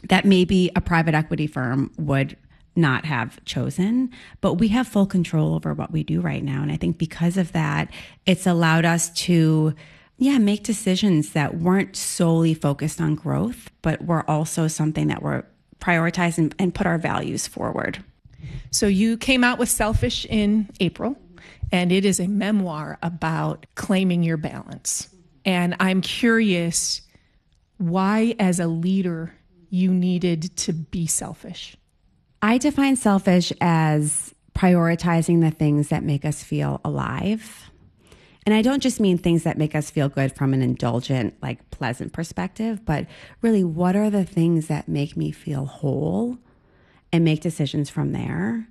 that maybe a private equity firm would not have chosen, but we have full control over what we do right now. And I think because of that, it's allowed us to, make decisions that weren't solely focused on growth, but were also something that we're prioritizing and put our values forward. So you came out with Selfish in April, and it is a memoir about claiming your balance. And I'm curious why, as a leader, you needed to be selfish. I define selfish as prioritizing the things that make us feel alive. And I don't just mean things that make us feel good from an indulgent, pleasant perspective, but really, what are the things that make me feel whole, and make decisions from there.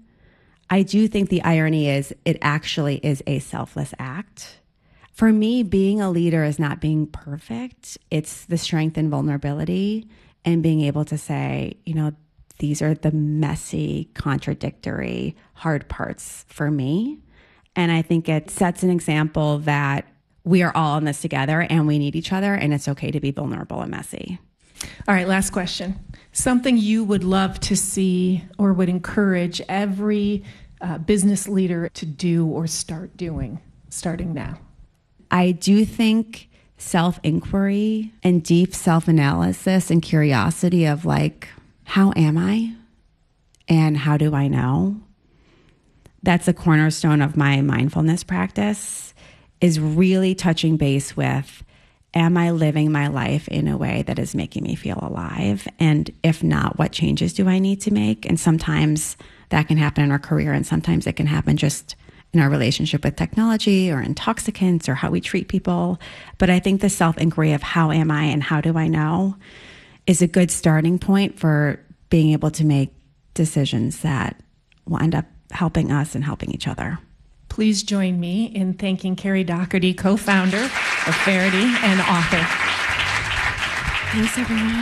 I do think the irony is it actually is a selfless act. For me, being a leader is not being perfect. It's the strength and vulnerability and being able to say, these are the messy, contradictory, hard parts for me. And I think it sets an example that we are all in this together and we need each other, and it's okay to be vulnerable and messy. All right, last question. Something you would love to see or would encourage every business leader to do or start doing, starting now? I do think self-inquiry and deep self-analysis and curiosity of how am I and how do I know? That's a cornerstone of my mindfulness practice, is really touching base with, am I living my life in a way that is making me feel alive? And if not, what changes do I need to make? And sometimes that can happen in our career, and sometimes it can happen just in our relationship with technology or intoxicants or how we treat people. But I think the self-inquiry of how am I and how do I know is a good starting point for being able to make decisions that will end up helping us and helping each other. Please join me in thanking Carrie Doherty, co-founder of Faherty and author. Thanks, everyone.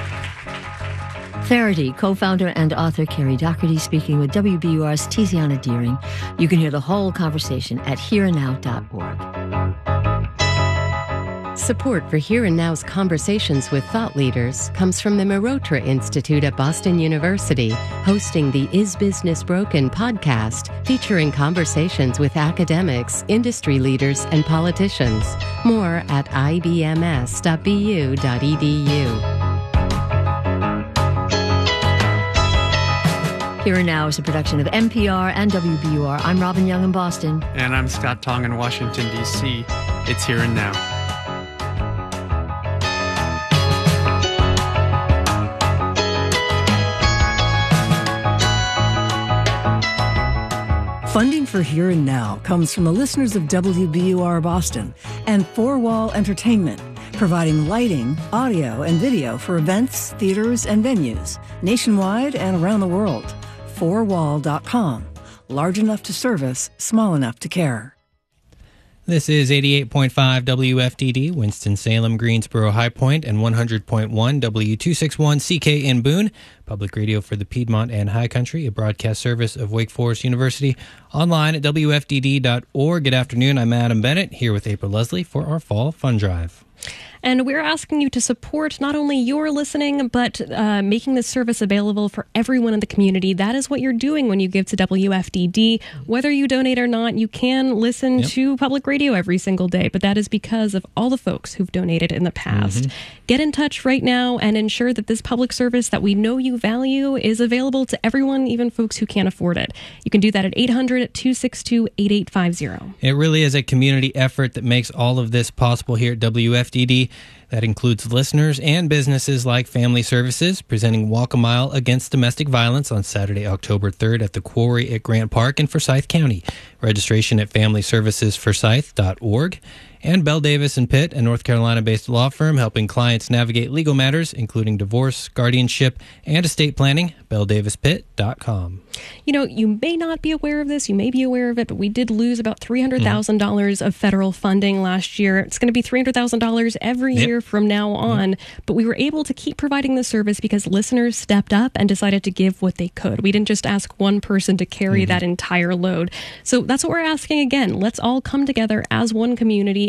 Faherty, co-founder and author Carrie Doherty speaking with WBUR's Tiziana Deering. You can hear the whole conversation at hereandnow.org. Support for Here and Now's conversations with thought leaders comes from the Mehrotra Institute at Boston University, hosting the Is Business Broken podcast, featuring conversations with academics, industry leaders, and politicians. More at ibms.bu.edu. Here and Now is a production of NPR and WBUR. I'm Robin Young in Boston. And I'm Scott Tong in Washington, D.C. It's Here and Now. Funding for Here and Now comes from the listeners of WBUR Boston and Four Wall Entertainment, providing lighting, audio, and video for events, theaters, and venues nationwide and around the world. 4wall.com. Large enough to service, small enough to care. This is 88.5 WFDD, Winston-Salem, Greensboro, High Point, and 100.1 W261CK in Boone, public radio for the Piedmont and High Country, a broadcast service of Wake Forest University, online at WFDD.org. Good afternoon, I'm Adam Bennett, here with April Leslie for our Fall Fund Drive. And we're asking you to support not only your listening, but making this service available for everyone in the community. That is what you're doing when you give to WFDD. Whether you donate or not, you can listen to public radio every single day, but that is because of all the folks who've donated in the past. Get in touch right now and ensure that this public service that we know you value is available to everyone, even folks who can't afford it. You can do that at 800-262-8850. It really is a community effort that makes all of this possible here at WFDD. That includes listeners and businesses like Family Services, presenting Walk a Mile Against Domestic Violence on Saturday, October 3rd at the Quarry at Grant Park in Forsyth County. Registration at FamilyServicesForsyth.org. And Bell Davis & Pitt, a North Carolina-based law firm helping clients navigate legal matters, including divorce, guardianship, and estate planning, BellDavisPitt.com. You know, you may not be aware of this, you may be aware of it, but we did lose about $300,000 of federal funding last year. It's going to be $300,000 every year from now on, but we were able to keep providing the service because listeners stepped up and decided to give what they could. We didn't just ask one person to carry that entire load. So that's what we're asking again. Let's all come together as one community.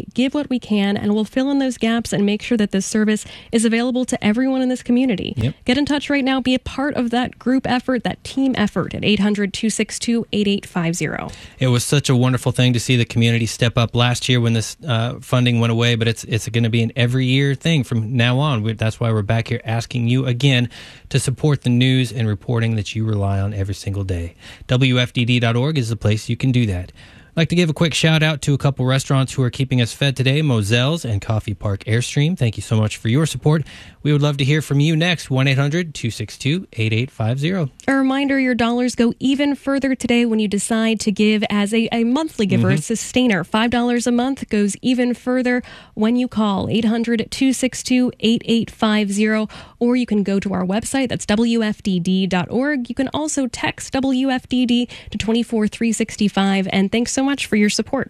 WFDD, give what we can, and we'll fill in those gaps and make sure that this service is available to everyone in this community. Yep. Get in touch right now. Be a part of that group effort, that team effort at 800-262-8850. It was such a wonderful thing to see the community step up last year when this funding went away, but it's going to be an every year thing from now on. That's why we're back here asking you again to support the news and reporting that you rely on every single day. WFDD.org is the place you can do that. I'd like to give a quick shout out to a couple restaurants who are keeping us fed today, Mozelle's and Coffee Park Airstream. Thank you so much for your support. We would love to hear from you next. 1-800-262-8850. A reminder, your dollars go even further today when you decide to give as a monthly giver, a sustainer. $5 a month goes even further when you call 800-262-8850, or you can go to our website. That's WFDD.org. You can also text WFDD to 24365. And thanks so much for your support.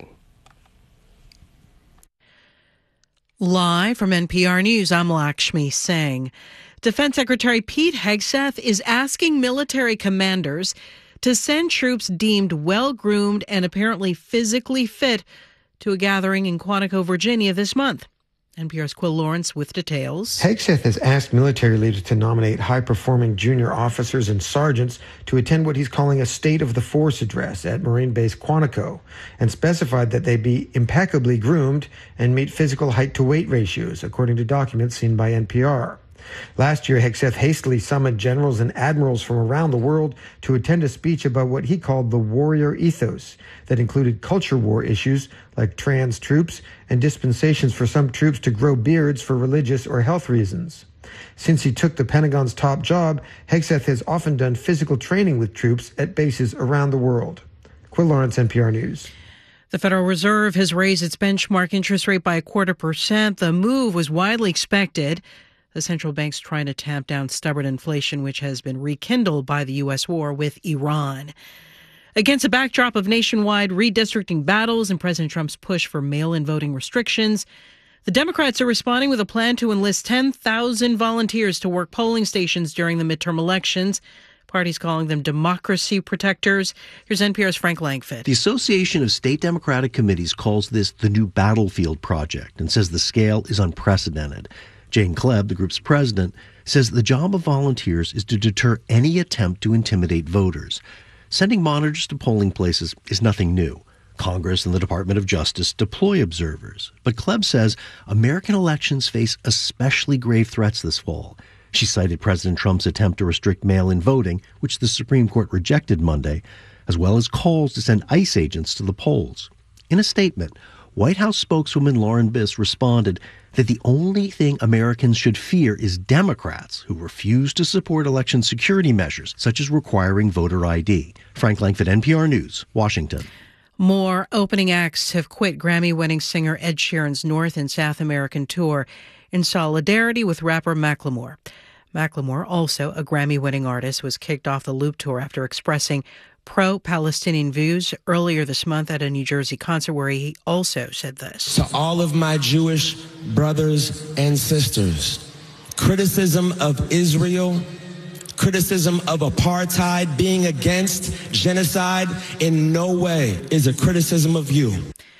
Live from NPR News, I'm Lakshmi Singh. Defense Secretary Pete Hegseth is asking military commanders to send troops deemed well-groomed and apparently physically fit to a gathering in Quantico, Virginia this month. NPR's Quill Lawrence with details. Hegseth has asked military leaders to nominate high-performing junior officers and sergeants to attend what he's calling a State of the Force address at Marine Base Quantico, and specified that they be impeccably groomed and meet physical height-to-weight ratios, according to documents seen by NPR. Last year, Hegseth hastily summoned generals and admirals from around the world to attend a speech about what he called the warrior ethos that included culture war issues like trans troops and dispensations for some troops to grow beards for religious or health reasons. Since he took the Pentagon's top job, Hegseth has often done physical training with troops at bases around the world. Quill Lawrence, NPR News. The Federal Reserve has raised its benchmark interest rate by 0.25%. The move was widely expected. The central bank's trying to tamp down stubborn inflation, which has been rekindled by the U.S. war with Iran. Against a backdrop of nationwide redistricting battles and President Trump's push for mail-in voting restrictions, the Democrats are responding with a plan to enlist 10,000 volunteers to work polling stations during the midterm elections. Parties calling them democracy protectors. Here's NPR's Frank Langfitt. The Association of State Democratic Committees calls this the new battlefield project and says the scale is unprecedented. Jane Klebb, the group's president, says the job of volunteers is to deter any attempt to intimidate voters. Sending monitors to polling places is nothing new. Congress and the Department of Justice deploy observers. But Klebb says American elections face especially grave threats this fall. She cited President Trump's attempt to restrict mail-in voting, which the Supreme Court rejected Monday, as well as calls to send ICE agents to the polls. In a statement, White House spokeswoman Lauren Biss responded that the only thing Americans should fear is Democrats who refuse to support election security measures, such as requiring voter ID. Frank Langfitt, NPR News, Washington. More opening acts have quit Grammy-winning singer Ed Sheeran's North and South American tour in solidarity with rapper Macklemore. Macklemore, also a Grammy-winning artist, was kicked off the Loop Tour after expressing pro-Palestinian views earlier this month at a New Jersey concert where he also said this. To all of my Jewish brothers and sisters, criticism of Israel, criticism of apartheid, being against genocide in no way is a criticism of you.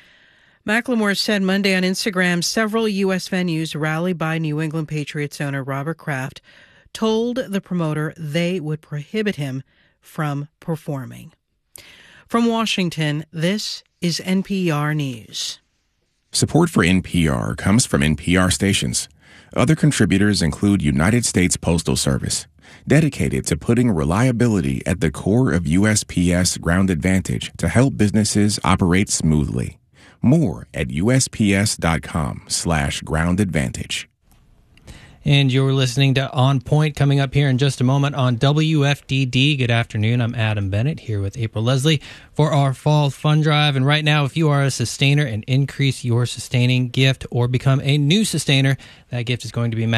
Macklemore said Monday on Instagram several U.S. venues rallied by New England Patriots owner Robert Kraft told the promoter they would prohibit him from performing. From Washington, this is NPR News. Support for NPR comes from NPR stations. Other contributors include United States Postal Service, dedicated to putting reliability at the core of USPS Ground Advantage to help businesses operate smoothly. More at USPS.com/Ground Advantage. And you're listening to On Point, coming up here in just a moment on WFDD. Good afternoon. I'm Adam Bennett here with April Leslie for our Fall Fund Drive. And right now, if you are a sustainer and increase your sustaining gift or become a new sustainer, that gift is going to be matched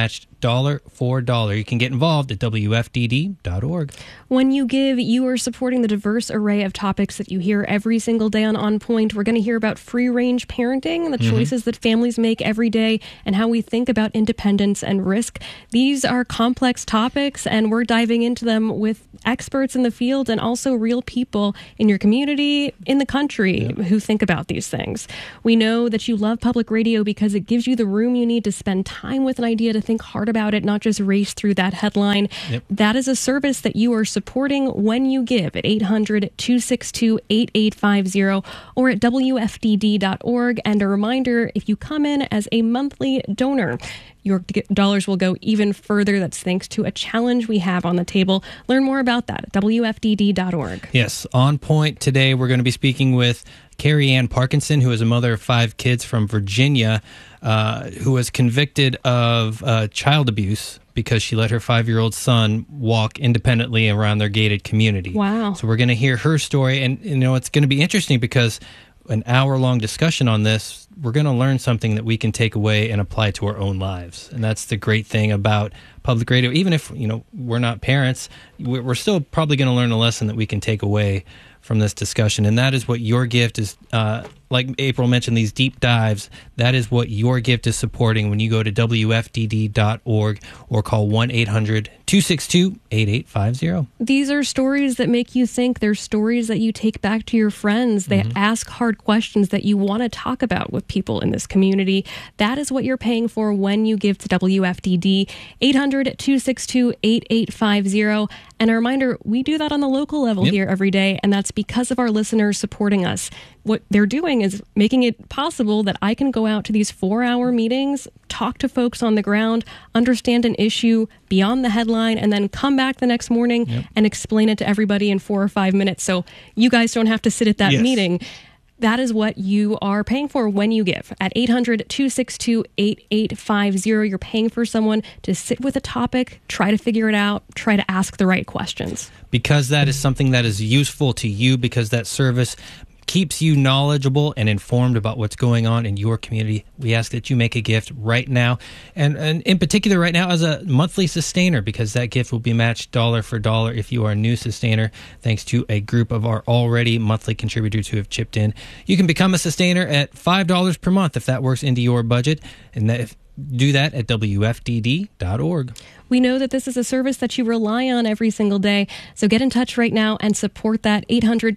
dollar for dollar. You can get involved at WFDD.org. When you give, you are supporting the diverse array of topics that you hear every single day on Point. We're going to hear about free-range parenting, the choices that families make every day, and how we think about independence and risk. These are complex topics, and we're diving into them with experts in the field and also real people in your community, in the country, who think about these things. We know that you love public radio because it gives you the room you need to spend time with an idea, to think hard about it, not just race through that headline. That is a service that you are supporting when you give at 800-262-8850 or at WFDD.org. And a reminder, if you come in as a monthly donor, your dollars will go even further. That's thanks to a challenge we have on the table. Learn more about that at WFDD.org. Yes, on Point today, we're going to be speaking with Carrie Ann Parkinson, who is a mother of 5 kids from Virginia, who was convicted of child abuse because she let her 5-year-old son walk independently around their gated community. Wow. So we're going to hear her story. And, it's going to be interesting because an hour-long discussion on this, we're going to learn something that we can take away and apply to our own lives. And that's the great thing about public radio. Even if, we're not parents, we're still probably going to learn a lesson that we can take away from this discussion. And that is what your gift is, like April mentioned, these deep dives, that is what your gift is supporting when you go to WFDD.org or call 1-800-262-8850. These are stories that make you think. They're stories that you take back to your friends. They ask hard questions that you want to talk about with people in this community. That is what you're paying for when you give to WFDD. 800-262-8850. And a reminder, we do that on the local level here every day, and that's because of our listeners supporting us. What they're doing is making it possible that I can go out to these 4-hour meetings, talk to folks on the ground, understand an issue beyond the headline, and then come back the next morning and explain it to everybody in 4 or 5 minutes. So you guys don't have to sit at that meeting. That is what you are paying for when you give. At 800-262-8850, you're paying for someone to sit with a topic, try to figure it out, try to ask the right questions. Because that is something that is useful to you, because that service keeps you knowledgeable and informed about what's going on in your community. We ask that you make a gift right now, and in particular right now as a monthly sustainer, because that gift will be matched dollar for dollar if you are a new sustainer, thanks to a group of our already monthly contributors who have chipped in. You can become a sustainer at $5 per month if that works into your budget, and do that at WFDD.org. We know that this is a service that you rely on every single day, so get in touch right now and support that.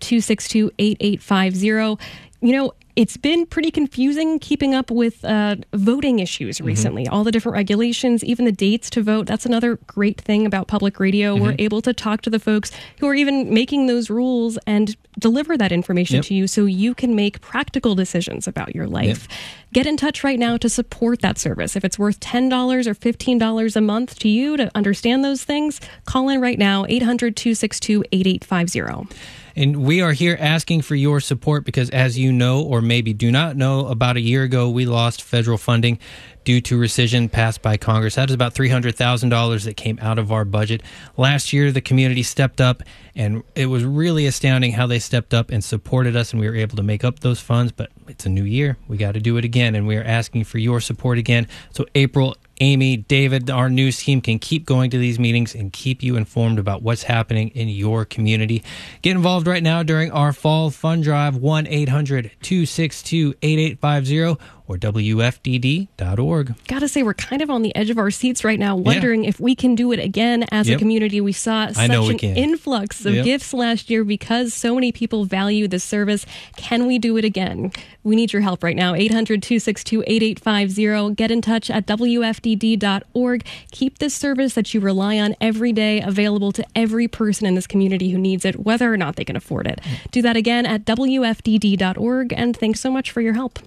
800-262-8850. It's been pretty confusing keeping up with voting issues recently, all the different regulations, even the dates to vote. That's another great thing about public radio. We're able to talk to the folks who are even making those rules and deliver that information to you so you can make practical decisions about your life. Get in touch right now to support that service. If it's worth $10 or $15 a month to you to understand those things, call in right now, 800-262-8850. And we are here asking for your support because, as you know, or maybe do not know, about a year ago, we lost federal funding due to rescission passed by Congress. That is about $300,000 that came out of our budget. Last year, the community stepped up, and it was really astounding how they stepped up and supported us, and we were able to make up those funds. But it's a new year. We got to do it again, and we are asking for your support again. So April, Amy, David, our news team can keep going to these meetings and keep you informed about what's happening in your community. Get involved right now during our fall fund drive, 1-800-262-8850 or WFDD.org. Gotta say, we're kind of on the edge of our seats right now, wondering if we can do it again as a community. We saw such an influx of gifts last year because so many people value this service. Can we do it again? We need your help right now. 800-262-8850. Get in touch at WFDD.org. Keep this service that you rely on every day available to every person in this community who needs it, whether or not they can afford it. Do that again at WFDD.org, and thanks so much for your help.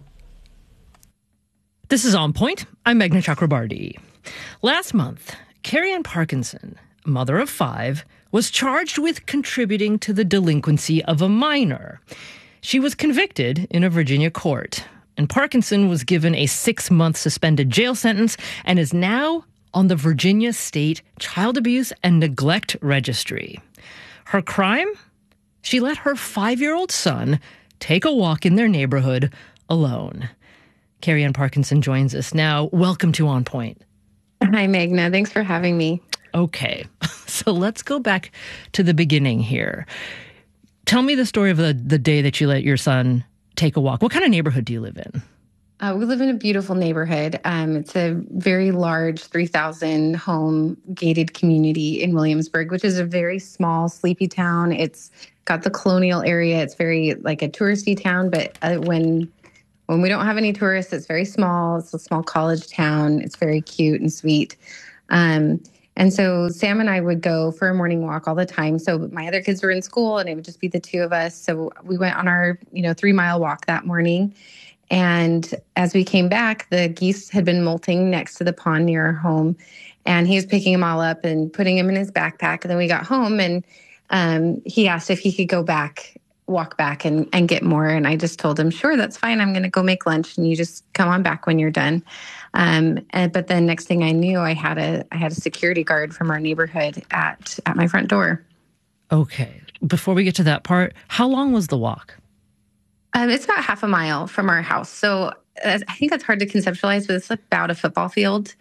This is On Point. I'm Meghna Chakrabarty. Last month, Carrie Ann Parkinson, mother of 5, was charged with contributing to the delinquency of a minor. She was convicted in a Virginia court, and Parkinson was given a 6-month suspended jail sentence and is now on the Virginia State Child Abuse and Neglect Registry. Her crime? She let her 5-year-old son take a walk in their neighborhood alone. Carrie Ann Parkinson joins us now. Welcome to On Point. Hi, Magna. Thanks for having me. Okay, so let's go back to the beginning here. Tell me the story of the day that you let your son take a walk. What kind of neighborhood do you live in? We live in a beautiful neighborhood. It's a very large 3,000 home gated community in Williamsburg, which is a very small, sleepy town. It's got the colonial area. It's very like a touristy town, but when we don't have any tourists, it's very small. It's a small college town. It's very cute and sweet. And so Sam and I would go for a morning walk all the time. So my other kids were in school and it would just be the two of us. So we went on our, 3-mile walk that morning. And as we came back, the geese had been molting next to the pond near our home. And he was picking them all up and putting them in his backpack. And then we got home and he asked if he could walk back and get more. And I just told him, sure, that's fine. I'm going to go make lunch and you just come on back when you're done. But then next thing I knew, I had a security guard from our neighborhood at my front door. Okay. Before we get to that part, how long was the walk? It's about half a mile from our house. So I think that's hard to conceptualize, but it's about a football field,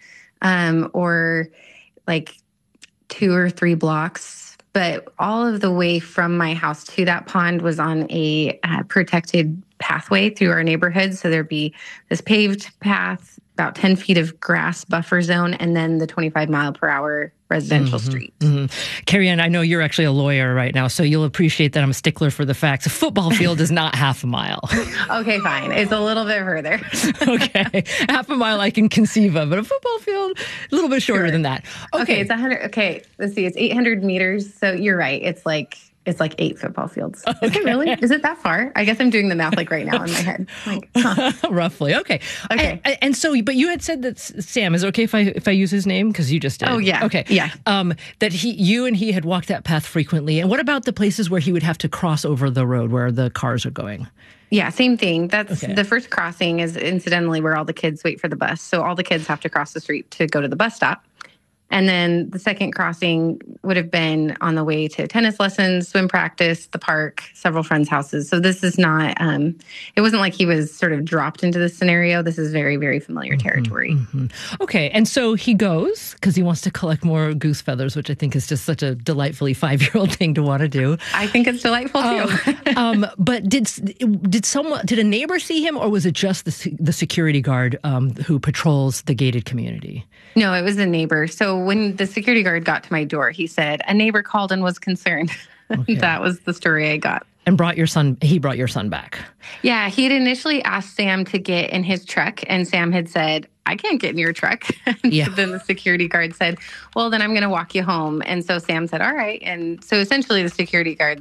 or like 2 or 3 blocks. But all of the way from my house to that pond was on a protected pathway through our neighborhood. So there'd be this paved path, about 10 feet of grass buffer zone, and then the 25-mile-per-hour residential street. Mm-hmm. Carrie Ann, I know you're actually a lawyer right now, so you'll appreciate that I'm a stickler for the facts. A football field is not half a mile. Okay, fine. It's a little bit further. Okay. Half a mile I can conceive of, but a football field, a little bit shorter than that. Okay, it's 100. Okay, let's see. It's 800 meters. So you're right. It's like 8 football fields. Okay. Is it really? Is it that far? I guess I'm doing the math like right now in my head. Like, roughly. Okay. Okay. And so, but you had said that Sam, is it okay if I use his name? Because you just did. Oh, yeah. Okay. Yeah. That you and he had walked that path frequently. And what about the places where he would have to cross over the road where the cars are going? Yeah, same thing. That's the first crossing is incidentally where all the kids wait for the bus. So all the kids have to cross the street to go to the bus stop. And then the second crossing would have been on the way to tennis lessons, swim practice, the park, several friends' houses. So this is not, it wasn't like he was sort of dropped into this scenario. This is very, very familiar territory. Mm-hmm. Okay. And so he goes because he wants to collect more goose feathers, which I think is just such a delightfully 5-year-old thing to want to do. I think it's delightful too. But did a neighbor see him, or was it just the security guard who patrols the gated community? No, it was a neighbor. So when the security guard got to my door, he said, a neighbor called and was concerned. Okay. That was the story I got. And he brought your son back. Yeah, he had initially asked Sam to get in his truck, and Sam had said, I can't get in your truck. And so then the security guard said, well, then I'm going to walk you home. And so Sam said, all right. And so essentially the security guard,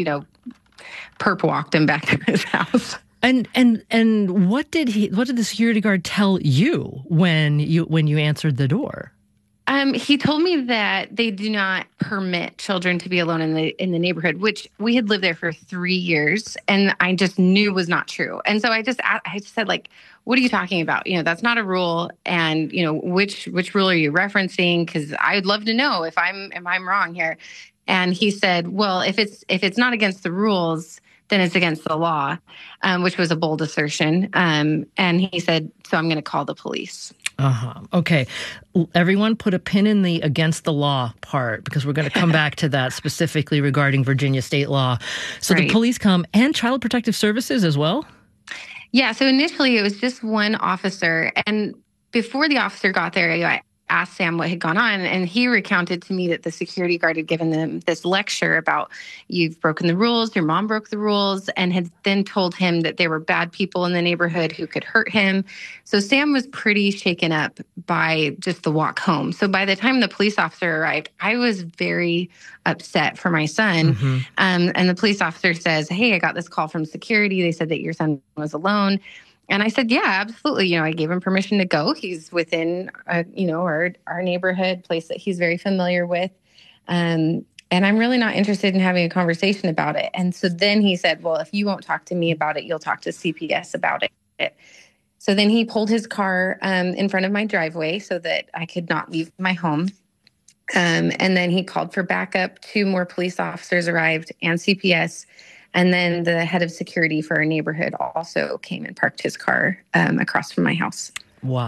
perp walked him back to his house. And what did the security guard tell you when you answered the door? He told me that they do not permit children to be alone in the neighborhood, which we had lived there for 3 years, and I just knew was not true. And so I just said, like, what are you talking about? That's not a rule. And which rule are you referencing? Because I would love to know if I'm wrong here. And he said, well, if it's not against the rules, then it's against the law, which was a bold assertion. And he said, so I'm going to call the police. Okay. Everyone put a pin in the against the law part, because we're going to come back to that specifically regarding Virginia state law. So The police come, and Child Protective Services as well? Yeah. So initially it was just one officer. And before the officer got there, I asked Sam what had gone on, and he recounted to me that the security guard had given them this lecture about, you've broken the rules, your mom broke the rules, and had then told him that there were bad people in the neighborhood who could hurt him. So Sam was pretty shaken up by just the walk home. So by the time the police officer arrived, I was very upset for my son. Mm-hmm. And the police officer says, hey, I got this call from security. They said that your son was alone. And I said, yeah, absolutely. I gave him permission to go. He's within, our neighborhood, place that he's very familiar with. And I'm really not interested in having a conversation about it. And so then he said, well, if you won't talk to me about it, you'll talk to CPS about it. So then he pulled his car in front of my driveway so that I could not leave my home. And then he called for backup. 2 more police officers arrived and CPS. And then the head of security for our neighborhood also came and parked his car across from my house. Wow.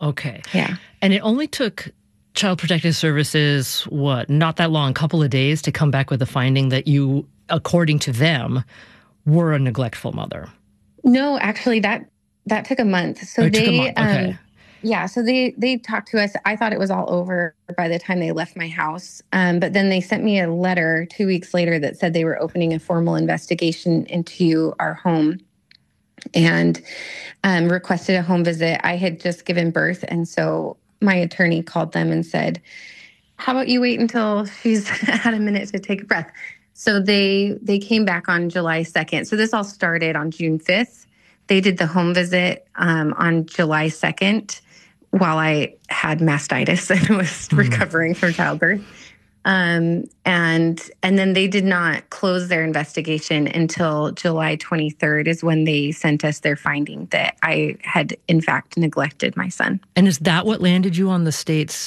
Okay. Yeah. And it only took Child Protective Services, not that long, a couple of days to come back with a finding that you, according to them, were a neglectful mother. No, actually, that took a month. So took a month. Okay. Yeah, so they talked to us. I thought it was all over by the time they left my house. But then they sent me a letter 2 weeks later that said they were opening a formal investigation into our home and requested a home visit. I had just given birth. And so my attorney called them and said, how about you wait until she's had a minute to take a breath? So they came back on July 2nd. So this all started on June 5th. They did the home visit on July 2nd. While I had mastitis and was recovering from childbirth. And then they did not close their investigation until July 23rd is when they sent us their finding that I had, in fact, neglected my son. And is that what landed you on the state's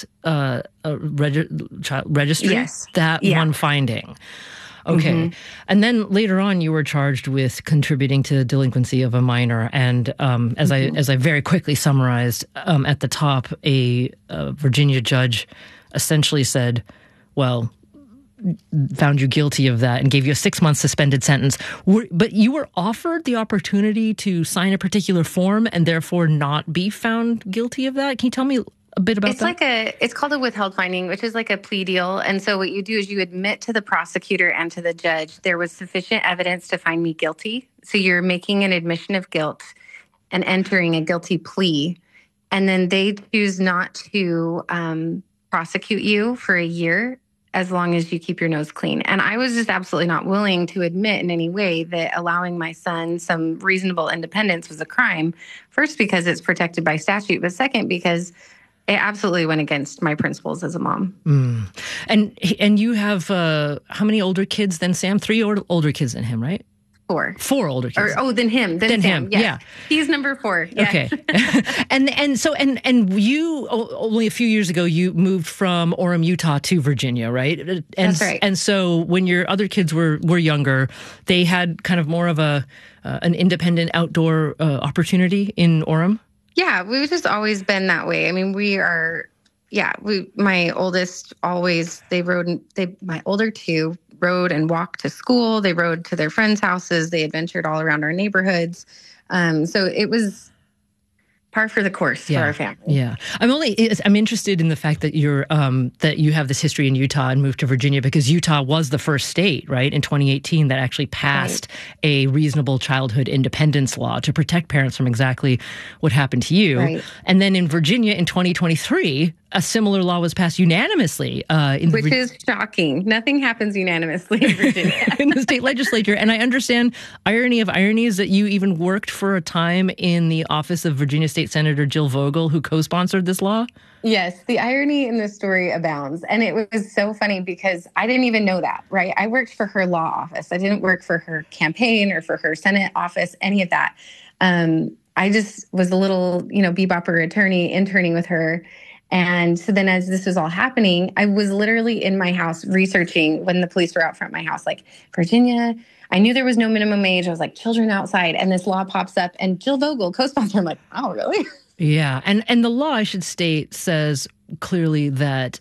registry? Yes. That one finding. Okay. Mm-hmm. And then later on, you were charged with contributing to the delinquency of a minor. And as I very quickly summarized at the top, a Virginia judge essentially said, well, found you guilty of that and gave you a 6-month suspended sentence. But you were offered the opportunity to sign a particular form and therefore not be found guilty of that. Can you tell me a bit about that? It's called a withheld finding, which is like a plea deal. And so what you do is you admit to the prosecutor and to the judge there was sufficient evidence to find me guilty. So you're making an admission of guilt and entering a guilty plea. And then they choose not to prosecute you for a year as long as you keep your nose clean. And I was just absolutely not willing to admit in any way that allowing my son some reasonable independence was a crime. First, because it's protected by statute, but second, because it absolutely went against my principles as a mom. And you have how many older kids than Sam? 3 older kids than him, right? 4. 4 older kids. Than him. Than Sam. Him. Yes. Yeah. He's number 4. Yes. Okay. and you only a few years ago you moved from Orem, Utah to Virginia, right? And, That's right. And so when your other kids were younger, they had kind of more of an independent outdoor opportunity in Orem. Yeah, we've just always been that way. I mean, my oldest always, my older 2 rode and walked to school. They rode to their friends' houses. They adventured all around our neighborhoods. So it was par for the course for our family. Yeah. I'm interested in the fact that that you have this history in Utah and moved to Virginia because Utah was the first state, right, in 2018 that actually passed a reasonable childhood independence law to protect parents from exactly what happened to you. Right. And then in Virginia in 2023, a similar law was passed unanimously. Which is shocking. Nothing happens unanimously in Virginia. in the state legislature. And I understand, irony of ironies, that you even worked for a time in the office of Virginia State Senator Jill Vogel, who co-sponsored this law. Yes, the irony in this story abounds. And it was so funny because I didn't even know that, right? I worked for her law office. I didn't work for her campaign or for her Senate office, any of that. I just was a little, bebopper attorney interning with her. And so then as this was all happening, I was literally in my house researching when the police were out front of my house, like, Virginia, I knew there was no minimum age. I was like, children outside. And this law pops up and Jill Vogel, co-sponsor. I'm like, oh, really? Yeah. And the law, I should state, says clearly that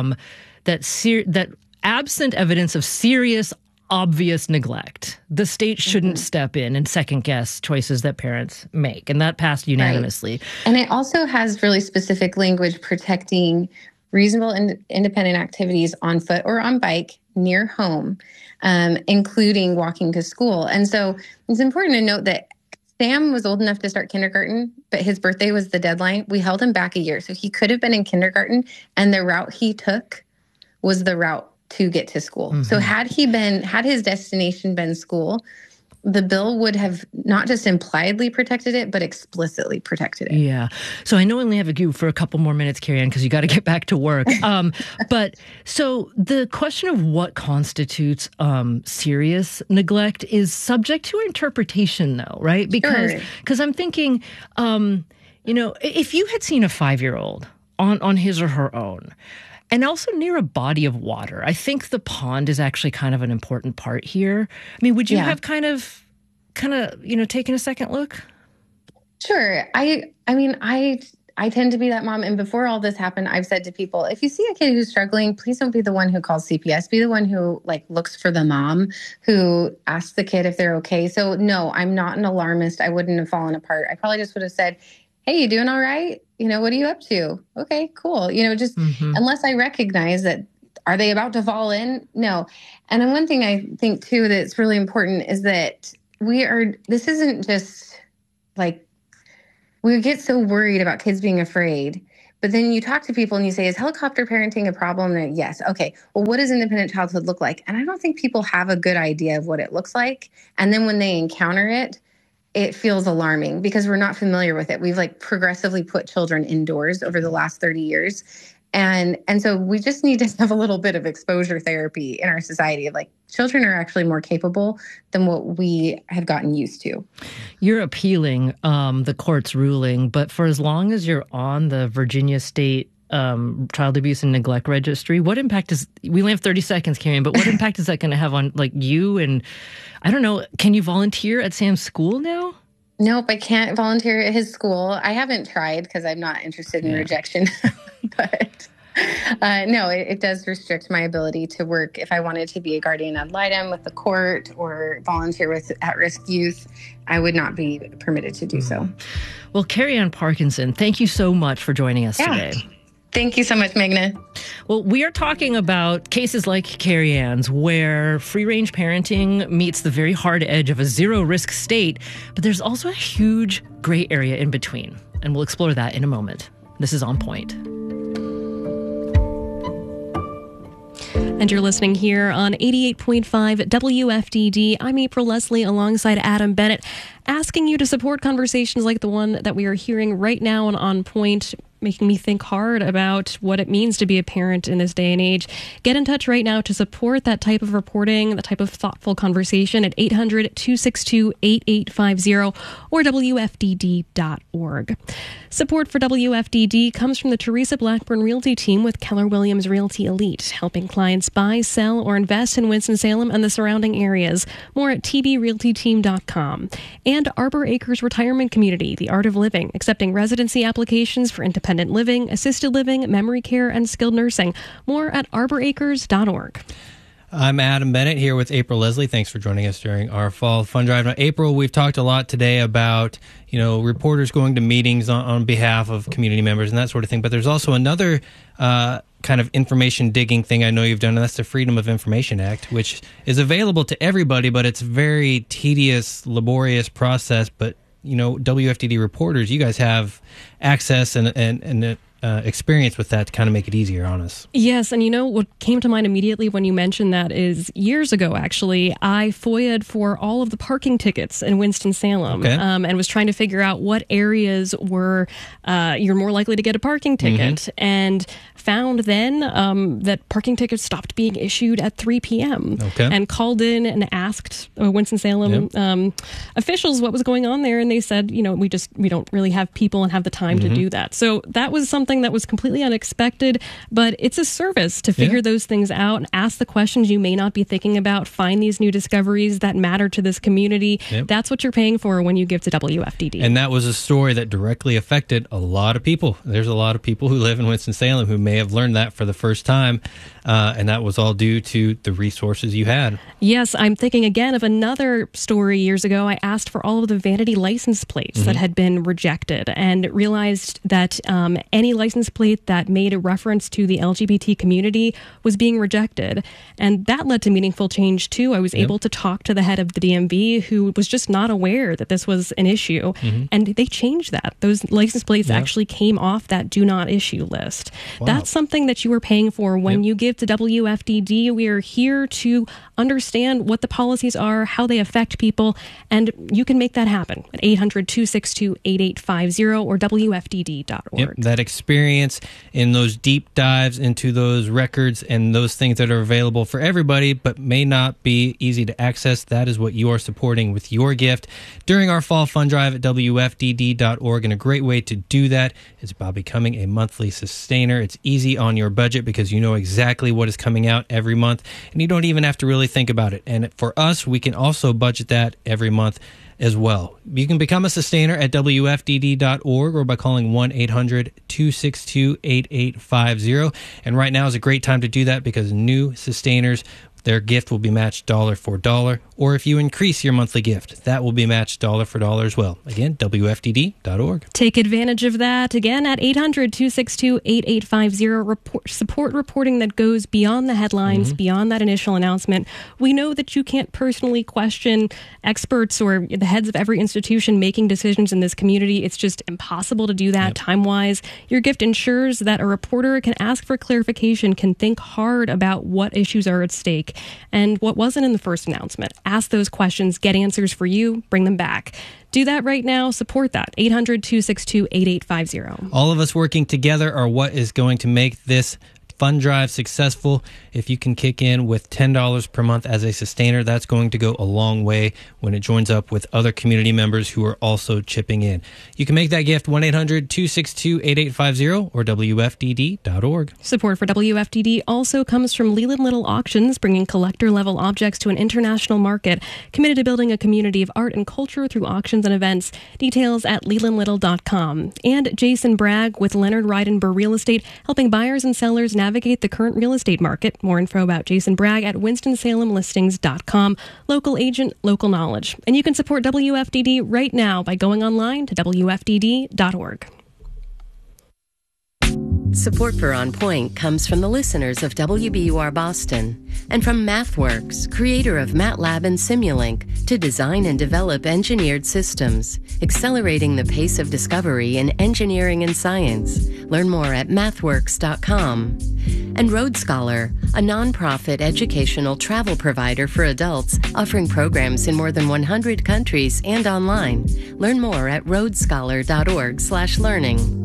that absent evidence of serious, obvious neglect, the state shouldn't step in and second guess choices that parents make. And that passed unanimously. Right. And it also has really specific language protecting reasonable and independent activities on foot or on bike near home, including walking to school. And so it's important to note that Sam was old enough to start kindergarten, but his birthday was the deadline. We held him back a year. So he could have been in kindergarten, and the route he took was the route to get to school. Mm-hmm. So had his destination been school, the bill would have not just impliedly protected it, but explicitly protected it. Yeah. So I know I only have you for a couple more minutes, Carrie-Ann, because you got to get back to work. But so the question of what constitutes serious neglect is subject to interpretation, though, right? Because I'm thinking, if you had seen a 5-year-old on his or her own, and also near a body of water, I think the pond is actually kind of an important part here. I mean, would you have kind of, taken a second look? Sure. I I tend to be that mom. And before all this happened, I've said to people, if you see a kid who's struggling, please don't be the one who calls CPS. Be the one who looks for the mom, who asks the kid if they're okay. So no, I'm not an alarmist. I wouldn't have fallen apart. I probably just would have said, hey, you doing all right? What are you up to? Okay, cool. Unless I recognize that, are they about to fall in? No. And then one thing I think too, that's really important is that this isn't just we get so worried about kids being afraid, but then you talk to people and you say, is helicopter parenting a problem? And yes. Okay. Well, what does independent childhood look like? And I don't think people have a good idea of what it looks like. And then when they encounter it, it feels alarming because we're not familiar with it. We've progressively put children indoors over the last 30 years. And so we just need to have a little bit of exposure therapy in our society. Children are actually more capable than what we have gotten used to. You're appealing the court's ruling, but for as long as you're on the Virginia State Child Abuse and Neglect Registry, what impact we only have 30 seconds, Karen, but what impact is that going to have on you? And I don't know, can you volunteer at Sam's school now? Nope, I can't volunteer at his school. I haven't tried because I'm not interested in rejection. But no, it does restrict my ability to work. If I wanted to be a guardian ad litem with the court or volunteer with at-risk youth, I would not be permitted to do so. Well, Carrie Ann Parkinson, thank you so much for joining us today. Thank you so much, Meghna. Well, we are talking about cases like Carrie Ann's, where free-range parenting meets the very hard edge of a zero-risk state, but there's also a huge gray area in between, and we'll explore that in a moment. This is On Point. And you're listening here on 88.5 WFDD. I'm April Leslie alongside Adam Bennett, asking you to support conversations like the one that we are hearing right now on Point, making me think hard about what it means to be a parent in this day and age. Get in touch right now to support that type of reporting, that type of thoughtful conversation at 800-262-8850 or WFDD.org. Support for WFDD comes from the Teresa Blackburn Realty team with Keller Williams Realty Elite, helping clients buy, sell, or invest in Winston-Salem and the surrounding areas. More at tbrealtyteam.com. And Arbor Acres Retirement Community, the art of living, accepting residency applications for independent living, assisted living, memory care, and skilled nursing. More at arboracres.org. I'm Adam Bennett here with April Leslie. Thanks for joining us during our Fall Fund Drive. Now, April, we've talked a lot today about, reporters going to meetings on behalf of community members and that sort of thing. But there's also another kind of information digging thing I know you've done, and that's the Freedom of Information Act, which is available to everybody, but it's a very tedious, laborious process. But WFDD reporters, you guys have access and experience with that to kind of make it easier on us. Yes, and what came to mind immediately when you mentioned that is years ago, actually, I FOIA'd for all of the parking tickets in Winston-Salem and was trying to figure out what areas were you're more likely to get a parking ticket, and found then that parking tickets stopped being issued at 3 p.m. And called in and asked Winston-Salem officials what was going on there, and they said, we don't really have people and have the time to do that. So that was something that was completely unexpected, but it's a service to figure those things out and ask the questions you may not be thinking about, find these new discoveries that matter to this community. That's what you're paying for when you give to WFDD. And that was a story that directly affected a lot of people. There's a lot of people who live in Winston-Salem who may have learned that for the first time, and that was all due to the resources you had. Yes, I'm thinking again of another story years ago. I asked for all of the vanity license plates that had been rejected and realized that any license plate that made a reference to the LGBT community was being rejected. And that led to meaningful change, too. I was able to talk to the head of the DMV, who was just not aware that this was an issue. And they changed that. Those license plates actually came off that do not issue list. Wow. That's something that you are paying for when you give to WFDD. We are here to understand what the policies are, how they affect people, and you can make that happen at 800-262-8850 or WFDD.org. That experience in those deep dives into those records and those things that are available for everybody but may not be easy to access, that is what you are supporting with your gift during our Fall Fund Drive at WFDD.org. And a great way to do that is by becoming a monthly sustainer. It's easy on your budget because you know exactly what is coming out every month, and you don't even have to really think about it. And for us, we can also budget that every month as well. You can become a sustainer at WFDD.org or by calling 1-800-262-8850. And right now is a great time to do that because new sustainers, their gift will be matched dollar for dollar. Or if you increase your monthly gift, that will be matched dollar for dollar as well. Again, WFDD.org. Take advantage of that. Again, at 800-262-8850. Support reporting that goes beyond the headlines, beyond that initial announcement. We know that you can't personally question experts or the heads of every institution making decisions in this community. It's just impossible to do that time-wise. Your gift ensures that a reporter can ask for clarification, can think hard about what issues are at stake and what wasn't in the first announcement. Ask those questions, get answers for you, bring them back. Do that right now. Support that. 800-262-8850. All of us working together are what is going to make this fund drive successful. If you can kick in with $10 per month as a sustainer, that's going to go a long way when it joins up with other community members who are also chipping in. You can make that gift 1-800-262-8850 or WFDD.org. Support for WFDD also comes from Leland Little Auctions, bringing collector-level objects to an international market, committed to building a community of art and culture through auctions and events. Details at lelandlittle.com. And Jason Bragg with Leonard Reidenberg Real Estate, helping buyers and sellers navigate the current real estate market. More info about Jason Bragg at WinstonSalemListings.com. Local agent, local knowledge. And you can support WFDD right now by going online to WFDD.org. Support for On Point comes from the listeners of WBUR Boston and from MathWorks, creator of MATLAB and Simulink, to design and develop engineered systems, accelerating the pace of discovery in engineering and science. Learn more at mathworks.com. And Road Scholar, a nonprofit educational travel provider for adults offering programs in more than 100 countries and online. Learn more at roadscholar.org/learning.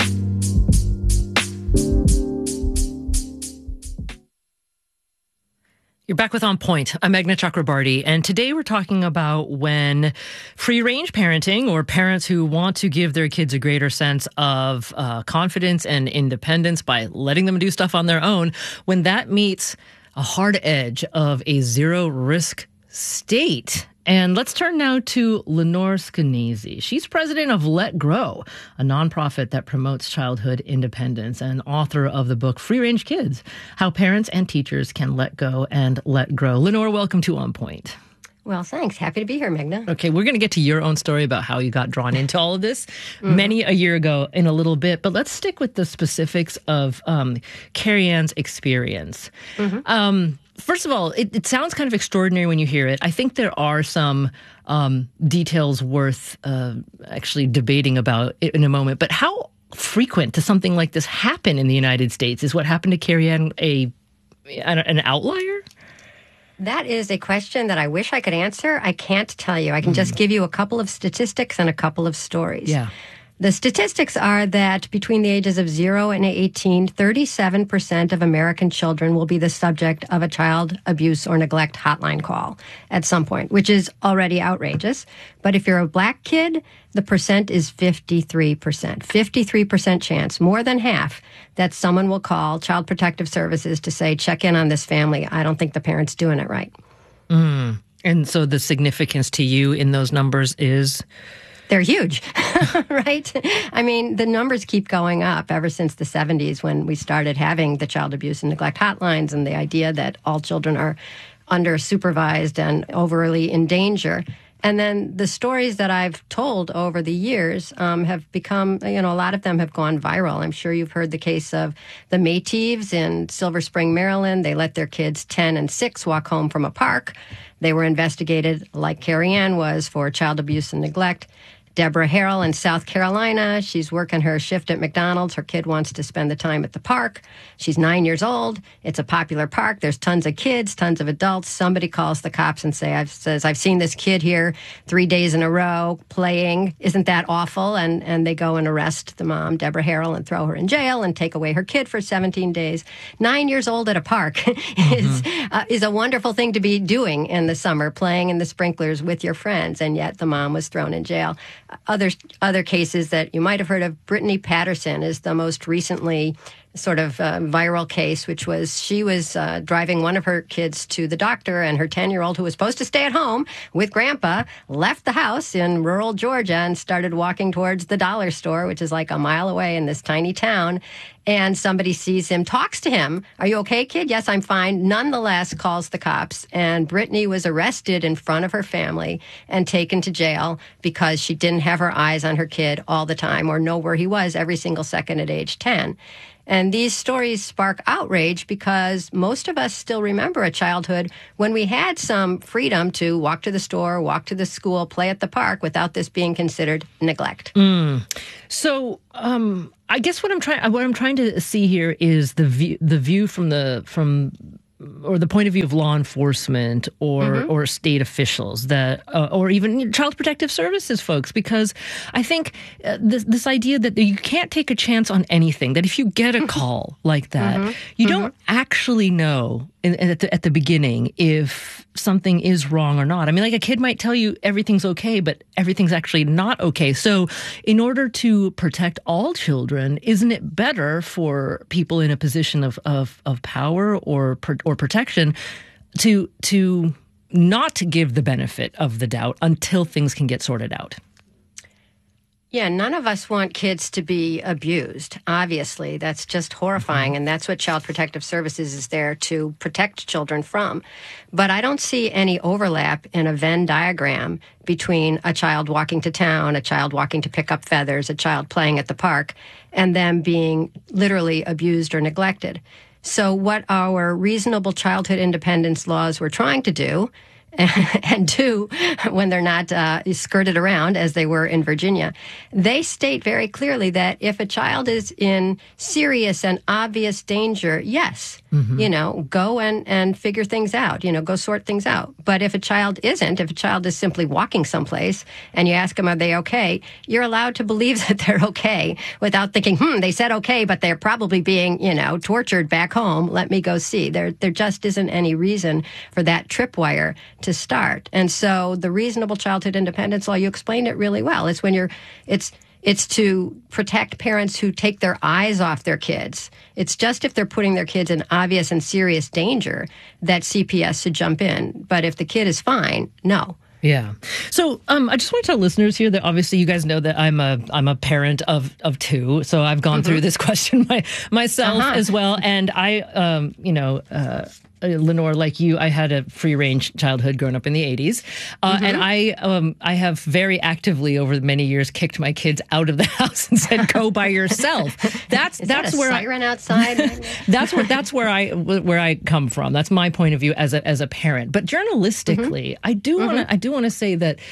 You're back with On Point. I'm Meghna Chakrabarty, and today we're talking about when free-range parenting, or parents who want to give their kids a greater sense of confidence and independence by letting them do stuff on their own, when that meets a hard edge of a zero-risk state. And let's turn now to Lenore Skenazy. She's president of Let Grow, a nonprofit that promotes childhood independence, and author of the book Free Range Kids, How Parents and Teachers Can Let Go and Let Grow. Lenore, welcome to On Point. Well, thanks. Happy to be here, Meghna. Okay, we're going to get to your own story about how you got drawn into all of this many a year ago in a little bit, but let's stick with the specifics of Carrie Ann's experience. First of all, it sounds kind of extraordinary when you hear it. I think there are some details worth actually debating about in a moment. But how frequent does something like this happen in the United States? Is what happened to Carrie Ann an outlier? That is a question that I wish I could answer. I can't tell you. I can just give you a couple of statistics and a couple of stories. Yeah. The statistics are that between the ages of 0 and 18, 37% of American children will be the subject of a child abuse or neglect hotline call at some point, which is already outrageous. But if you're a black kid, the percent is 53%. 53% chance, more than half, that someone will call Child Protective Services to say, check in on this family. I don't think the parent's doing it right. And so the significance to you in those numbers is? They're huge, right? I mean, the numbers keep going up ever since the 70s when we started having the child abuse and neglect hotlines and the idea that all children are under supervised and overly in danger. And then the stories that I've told over the years have become, a lot of them have gone viral. I'm sure you've heard the case of the Mayteves in Silver Spring, Maryland. They let their kids 10 and 6 walk home from a park. They were investigated, like Carrie Ann was, for child abuse and neglect. Deborah Harrell in South Carolina, she's working her shift at McDonald's. Her kid wants to spend the time at the park. She's 9 years old. It's a popular park. There's tons of kids, tons of adults. Somebody calls the cops and says, I've seen this kid here 3 days in a row playing. Isn't that awful? And they go and arrest the mom, Deborah Harrell, and throw her in jail and take away her kid for 17 days. 9 years old at a park is a wonderful thing to be doing in the summer, playing in the sprinklers with your friends, and yet the mom was thrown in jail. Other cases that you might have heard of, Brittany Patterson is the most recently sort of viral case, which was she was driving one of her kids to the doctor, and her 10-year-old, who was supposed to stay at home with grandpa, left the house in rural Georgia and started walking towards the dollar store, which is like a mile away in this tiny town. And somebody sees him, talks to him. "Are you okay, kid?" "Yes, I'm fine." Nonetheless, calls the cops. And Brittany was arrested in front of her family and taken to jail because she didn't have her eyes on her kid all the time or know where he was every single second at age 10. And these stories spark outrage because most of us still remember a childhood when we had some freedom to walk to the store, walk to the school, play at the park without this being considered neglect. So, I guess what I'm trying to see here is the view from the point of view of law enforcement or state officials that or even Child Protective Services folks, because I think this idea that you can't take a chance on anything, that if you get a call like that, you don't actually know at the beginning if something is wrong or not. I mean, like a kid might tell you everything's okay, but everything's actually not okay. So in order to protect all children, isn't it better for people in a position of power or protection to not give the benefit of the doubt until things can get sorted out? Yeah, none of us want kids to be abused. Obviously, that's just horrifying, and that's what Child Protective Services is there to protect children from. But I don't see any overlap in a Venn diagram between a child walking to town, a child walking to pick up feathers, a child playing at the park, and them being literally abused or neglected. So what our reasonable childhood independence laws were trying to do and do when they're not skirted around as they were in Virginia, they state very clearly that if a child is in serious and obvious danger, yes, go and figure things out, go sort things out. But if a child isn't, if a child is simply walking someplace and you ask them, are they okay? You're allowed to believe that they're okay without thinking, they said okay, but they're probably being, tortured back home. Let me go see. There just isn't any reason for that tripwire to start. And so the reasonable childhood independence law, you explained it really well. It's when it's to protect parents who take their eyes off their kids. It's just if they're putting their kids in obvious and serious danger that CPS should jump in. But if the kid is fine, no. Yeah. So I just want to tell listeners here that obviously you guys know that I'm a parent of two. So I've gone through this question myself as well. And I, Lenore, like you, I had a free-range childhood growing up in the 80s. And I have very actively over many years kicked my kids out of the house and said, go by yourself. That's where siren outside. that's where I come from. That's my point of view as a parent. But journalistically, I do want to say that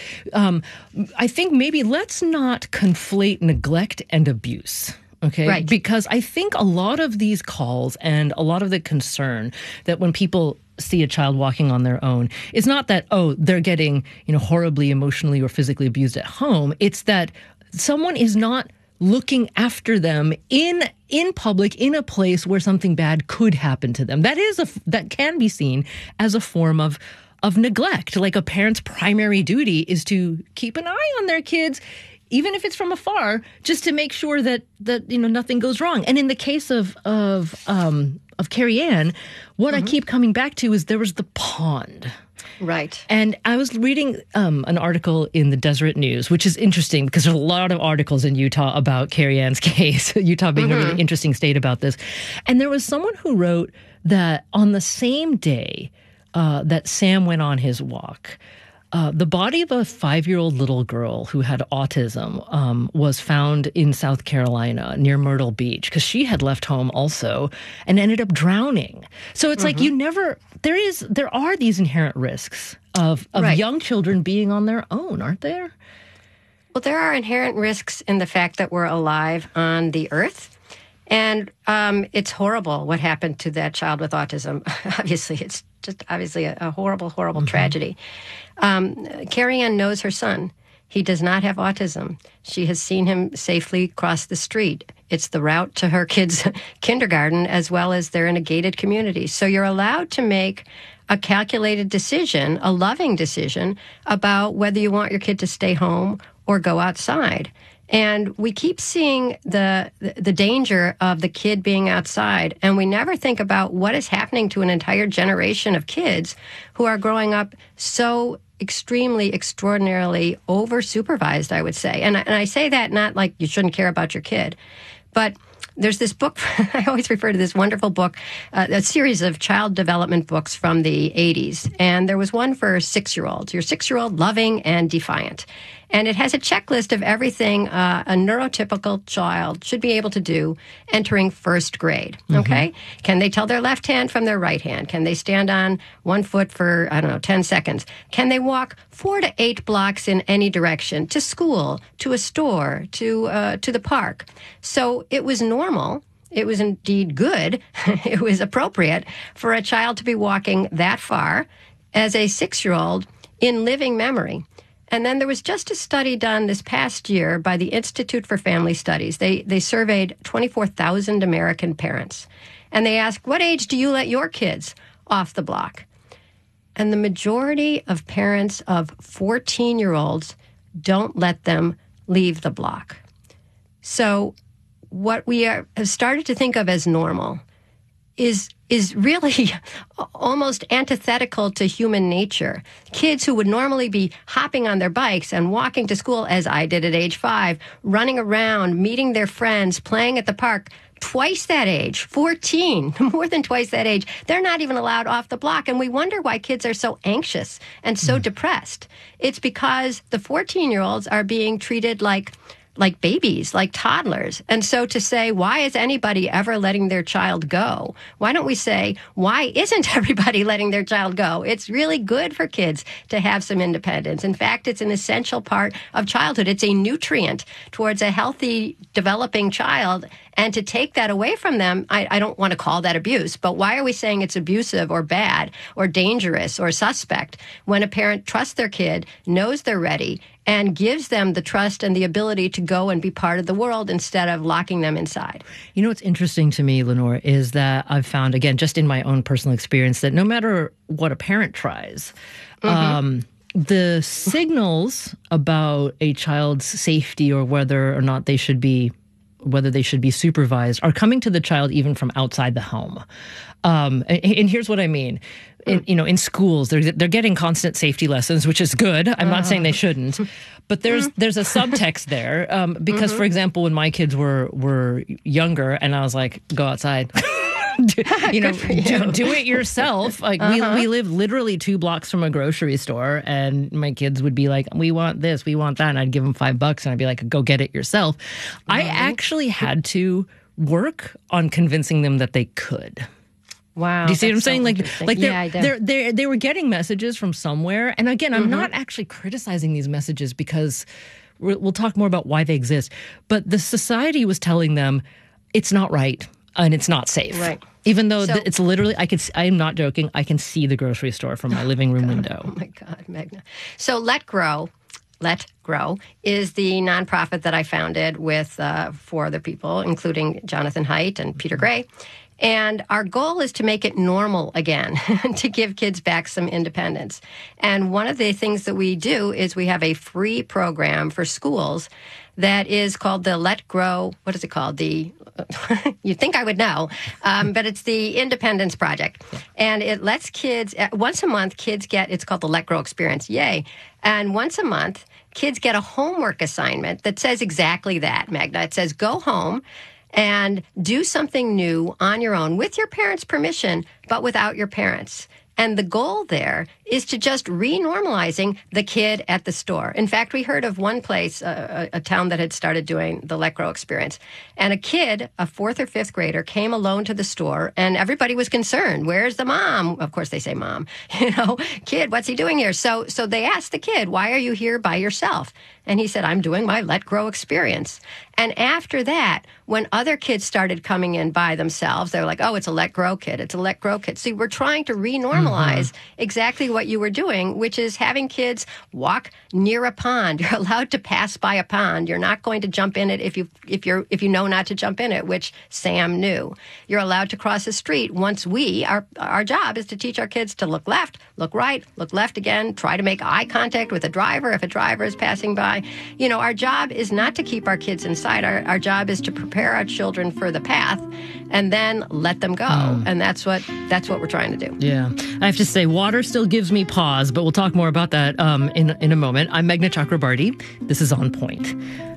I think maybe let's not conflate neglect and abuse. Okay. Right. Because I think a lot of these calls and a lot of the concern that when people see a child walking on their own, it's not that, they're getting, horribly emotionally or physically abused at home. It's that someone is not looking after them in public, in a place where something bad could happen to them. That can be seen as a form of neglect. Like a parent's primary duty is to keep an eye on their kids, even if it's from afar, just to make sure that nothing goes wrong. And in the case of Carrie Ann, what I keep coming back to is there was the pond. Right. And I was reading an article in the Deseret News, which is interesting because there's a lot of articles in Utah about Carrie Ann's case, Utah being a really interesting state about this. And there was someone who wrote that on the same day that Sam went on his walk, the body of a 5-year-old little girl who had autism was found in South Carolina near Myrtle Beach because she had left home also and ended up drowning. So it's like there are these inherent risks of young children being on their own, aren't there? Well, there are inherent risks in the fact that we're alive on the earth. And it's horrible what happened to that child with autism. Obviously, it's just a horrible, horrible tragedy. Carrie Ann knows her son. He does not have autism. She has seen him safely cross the street. It's the route to her kids' kindergarten, as well as they're in a gated community. So you're allowed to make a calculated decision, a loving decision, about whether you want your kid to stay home or go outside. And we keep seeing the danger of the kid being outside, and we never think about what is happening to an entire generation of kids who are growing up so extremely, extraordinarily over-supervised, I would say. And I say that not like you shouldn't care about your kid, but there's this book, I always refer to this wonderful book, a series of child development books from the 80s. And there was one for 6-year-olds. Your 6-year-old, loving and defiant. And it has a checklist of everything a neurotypical child should be able to do entering first grade. Okay? Can they tell their left hand from their right hand? Can they stand on one foot for, 10 seconds? Can they walk 4 to 8 blocks in any direction, to school, to a store, to the park? So it was normal. It was indeed good. It was appropriate for a child to be walking that far as a 6-year-old in living memory. And then there was just a study done this past year by the Institute for Family Studies. They surveyed 24,000 American parents. And they asked, what age do you let your kids off the block? And the majority of parents of 14-year-olds don't let them leave the block. So what we have started to think of as normal is really almost antithetical to human nature. Kids who would normally be hopping on their bikes and walking to school, as I did at age 5, running around, meeting their friends, playing at the park, twice that age, 14, more than twice that age, they're not even allowed off the block. And we wonder why kids are so anxious and so depressed. It's because the 14-year-olds are being treated like babies, like toddlers. And so to say, why is anybody ever letting their child go? Why don't we say, why isn't everybody letting their child go? It's really good for kids to have some independence. In fact, it's an essential part of childhood. It's a nutrient towards a healthy, developing child. And to take that away from them, I don't want to call that abuse, but why are we saying it's abusive or bad or dangerous or suspect when a parent trusts their kid, knows they're ready, and gives them the trust and the ability to go and be part of the world instead of locking them inside? You know what's interesting to me, Lenore, is that I've found, again, just in my own personal experience, that no matter what a parent tries, the signals about a child's safety or whether or not they should be supervised are coming to the child even from outside the home. And here's what I mean. In schools, they're getting constant safety lessons, which is good. I'm not saying they shouldn't, but there's a subtext there because, for example, when my kids were younger, and I was like, go outside. Do it yourself. Like we live literally 2 blocks from a grocery store, and my kids would be like, we want this, we want that, and I'd give them $5 and I'd be like, go get it yourself. I actually had to work on convincing them that they could. Wow. Do you see what I'm saying? Yeah, they were getting messages from somewhere. And again, I'm not actually criticizing these messages because we'll talk more about why they exist. But the society was telling them it's not right and it's not safe. Right. Even though it's literally, I'm not joking, I can see the grocery store from my living room window. Oh my God, Magna. So Let Grow is the nonprofit that I founded with 4 other people, including Jonathan Haidt and Peter Gray. And our goal is to make it normal again, to give kids back some independence. And one of the things that we do is we have a free program for schools that is called the Let Grow, what is it called? You'd think I would know, but it's the Independence Project. And it lets kids, once a month, it's called the Let Grow Experience. Yay. And once a month, kids get a homework assignment that says exactly that, Magna. It says, go home and do something new on your own with your parents' permission, but without your parents. And the goal there is to just re-normalizing the kid at the store. In fact, we heard of one place, a town that had started doing the Let Grow experience. And a kid, a 4th or 5th grader, came alone to the store, and everybody was concerned. Where's the mom? Of course, they say mom. Kid, what's he doing here? So they asked the kid, why are you here by yourself? And he said, I'm doing my Let Grow experience. And after that, when other kids started coming in by themselves, they were like, oh, it's a Let Grow kid. It's a Let Grow kids. See, we're trying to renormalize exactly what you were doing, which is having kids walk near a pond. You're allowed to pass by a pond. You're not going to jump in it if you know not to jump in it, which Sam knew. You're allowed to cross the street once our job is to teach our kids to look left, look right, look left again, try to make eye contact with a driver if a driver is passing by. Our job is not to keep our kids inside. Our job is to prepare our children for the path and then let them go. And that's what we're trying to do. Yeah. I have to say, water still gives me pause, but we'll talk more about that in a moment. I'm Meghna Chakrabarty. This is On Point.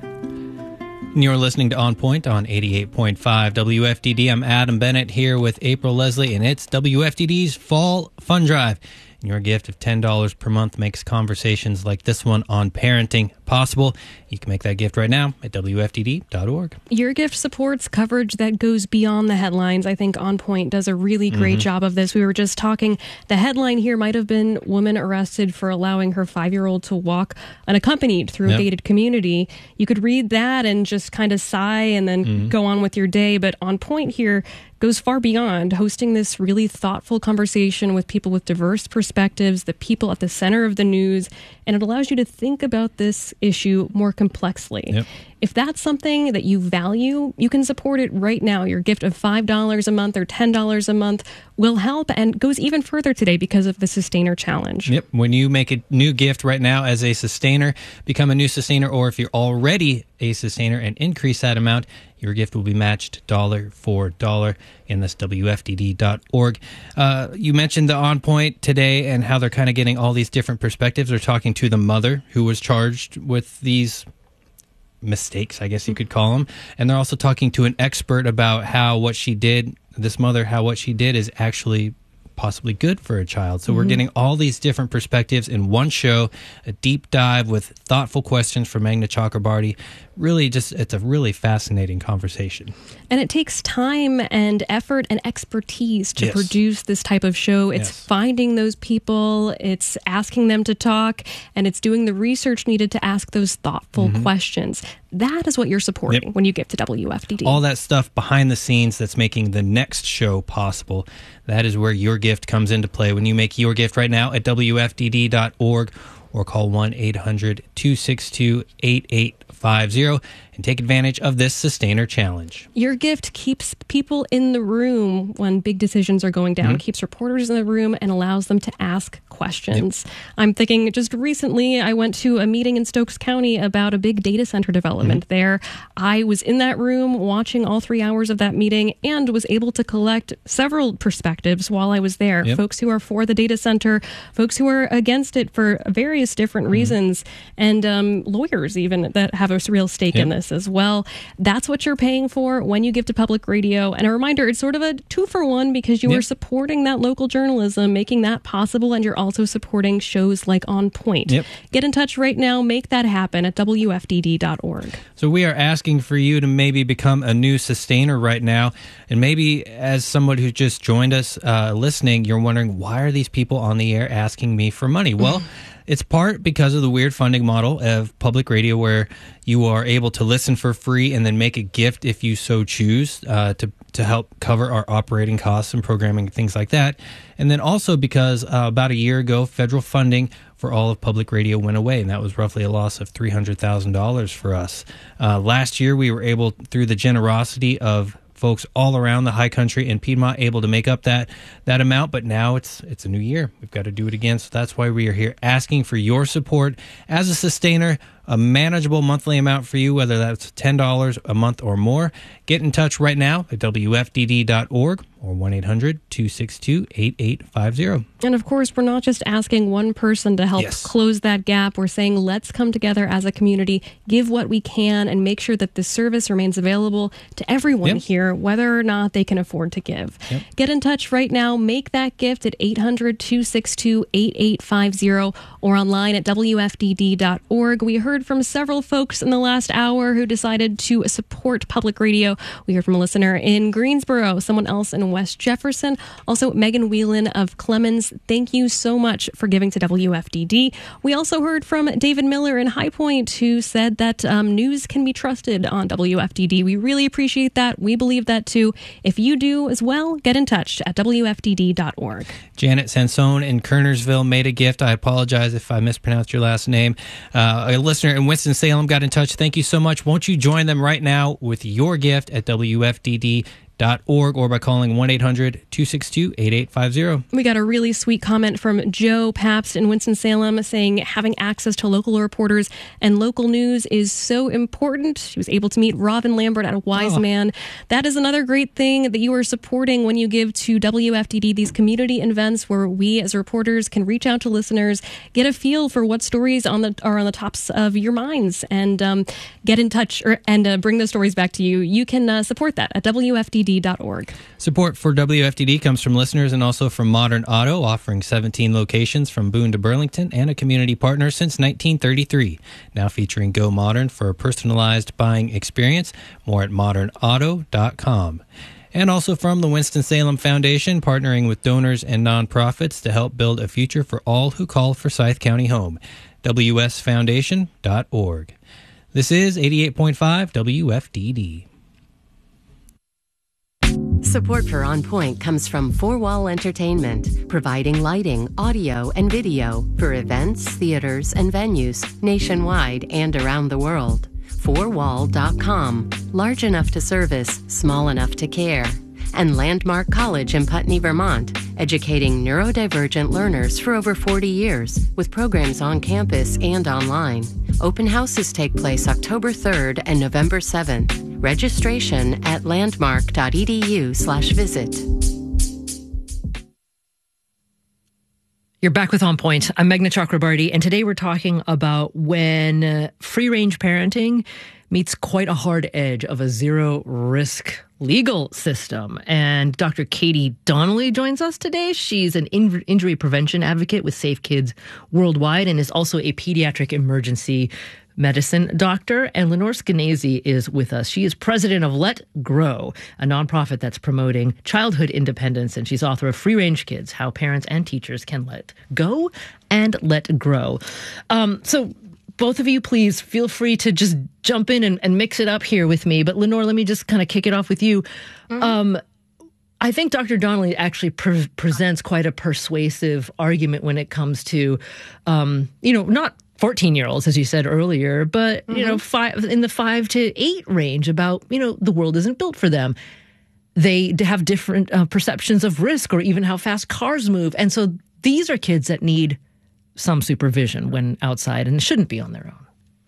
You're listening to On Point on 88.5 WFDD. I'm Adam Bennett here with April Leslie, and it's WFDD's Fall Fun Drive. And your gift of $10 per month makes conversations like this one on parenting possible. You can make that gift right now at WFDD.org. Your gift supports coverage that goes beyond the headlines. I think On Point does a really great job of this. We were just talking, the headline here might have been woman arrested for allowing her 5-year-old to walk unaccompanied through a gated community. You could read that and just kind of sigh and then go on with your day. But On Point here goes far beyond, hosting this really thoughtful conversation with people with diverse perspectives, the people at the center of the news, and it allows you to think about this issue more complexly. Yep. If that's something that you value, you can support it right now. Your gift of $5 a month or $10 a month will help and goes even further today because of the Sustainer Challenge. Yep. When you make a new gift right now as a sustainer, become a new sustainer, or if you're already a sustainer and increase that amount, your gift will be matched dollar for dollar in this WFDD.org. You mentioned the On Point today and how they're kind of getting all these different perspectives. They're talking to the mother who was charged with these mistakes, I guess you could call them. And they're also talking to an expert about how what she did is actually possibly good for a child. So we're getting all these different perspectives in one show, a deep dive with thoughtful questions from Meghna Chakrabarty. Really it's a really fascinating conversation. And it takes time and effort and expertise to produce this type of show. It's finding those people, it's asking them to talk, and it's doing the research needed to ask those thoughtful questions. That is what you're supporting when you give to WFDD. All that stuff behind the scenes that's making the next show possible. That is where your gift comes into play. When you make your gift right now at WFDD.org or call 1-800-262-8850 and take advantage of this Sustainer Challenge. Your gift keeps people in the room when big decisions are going down, keeps reporters in the room, and allows them to ask questions. I'm thinking just recently I went to a meeting in Stokes County about a big data center development there. I was in that room watching all 3 hours of that meeting and was able to collect several perspectives while I was there. Folks who are for the data center, folks who are against it for various different reasons, and lawyers even that have a real stake in this as well. That's what you're paying for when you give to public radio. And a reminder, it's sort of a 2-for-1 because you are supporting that local journalism, making that possible, and you're also supporting shows like On Point. Get in touch right now. Make that happen at WFDD.org. So we are asking for you to maybe become a new sustainer right now. And maybe as someone who just joined us listening, you're wondering, why are these people on the air asking me for money? Well, it's part because of the weird funding model of public radio where you are able to listen for free and then make a gift if you so choose to help cover our operating costs and programming and things like that. And then also because about a year ago, federal funding for all of public radio went away, and that was roughly a loss of $300,000 for us. Last year, we were able, through the generosity of folks all around the high country and Piedmont, able to make up that amount, but now it's a new year. We've got to do it again, so that's why we are here asking for your support as a sustainer, a manageable monthly amount for you, whether that's $10 a month or more. Get in touch right now at WFDD.org or 1-800-262-8850. And of course, we're not just asking one person to help close that gap. We're saying let's come together as a community, give what we can, and make sure that this service remains available to everyone here, whether or not they can afford to give. Get in touch right now. Make that gift at 800-262-8850 or online at WFDD.org. We heard heard from several folks in the last hour who decided to support public radio. We heard from a listener in Greensboro, someone else in West Jefferson, also Megan Whelan of Clemens. Thank you so much for giving to WFDD. We also heard from David Miller in High Point, who said that news can be trusted on WFDD. We really appreciate that. We believe that too. If you do as well, get in touch at WFDD.org. Janet Sansone in Kernersville made a gift. I apologize if I mispronounced your last name. A listener in Winston-Salem got in touch. Thank you so much. Won't you join them right now with your gift at WFDD.org or by calling 1-800-262-8850. We got a really sweet comment from Joe Pabst in Winston-Salem saying having access to local reporters and local news is so important. She was able to meet Robin Lambert at a Wise Man. That is another great thing that you are supporting when you give to WFDD, these community events where we as reporters can reach out to listeners, get a feel for what stories are on the tops of your minds, and get in touch and bring those stories back to you. You can support that at WFDD.org. Support for WFDD comes from listeners and also from Modern Auto, offering 17 locations from Boone to Burlington and a community partner since 1933. Now featuring Go Modern for a personalized buying experience. More at modernauto.com. And also from the Winston-Salem Foundation, partnering with donors and nonprofits to help build a future for all who call Forsyth County home. WSFoundation.org. This is 88.5 WFDD. Support for On Point comes from Four Wall Entertainment, providing lighting, audio, and video for events, theaters, and venues nationwide and around the world. Fourwall.com, large enough to service, small enough to care. And Landmark College in Putney, Vermont, educating neurodivergent learners for over 40 years with programs on campus and online. Open houses take place October 3rd and November 7th. Registration at landmark.edu/visit. You're back with On Point. I'm Meghna Chakrabarty, and today we're talking about when free-range parenting meets quite a hard edge of a zero-risk legal system. And Dr. Katie Donnelly joins us today. She's an injury prevention advocate with Safe Kids Worldwide and is also a pediatric emergency medicine doctor. And Lenore Skenazy is with us. She is president of Let Grow, a nonprofit that's promoting childhood independence. And she's author of Free Range Kids, How Parents and Teachers Can Let Go and Let Grow. So both of you, please feel free to just jump in and mix it up here with me. But Lenore, let me just kind of kick it off with you. Mm-hmm. I think Dr. Donnelly actually presents quite a persuasive argument when it comes to, not 14-year-olds, as you said earlier, but, in the 5 to 8 range about, the world isn't built for them. They have different perceptions of risk or even how fast cars move. And so these are kids that need some supervision when outside and shouldn't be on their own.